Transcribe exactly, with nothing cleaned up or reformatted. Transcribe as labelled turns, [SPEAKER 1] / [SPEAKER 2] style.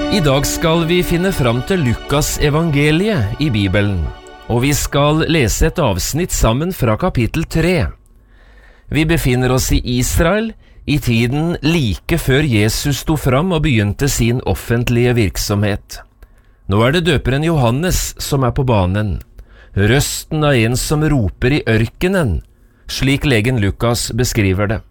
[SPEAKER 1] I dag skal vi finne fram til Lukas evangeliet i Bibelen, og vi skal lese et avsnitt sammen fra kapittel tre. Vi befinner oss i Israel i tiden like før Jesus sto fram og begynte sin offentlige virksomhet. Nå er det døperen Johannes som er på banen, røsten av en som roper i ørkenen, slik legen Lukas beskriver det.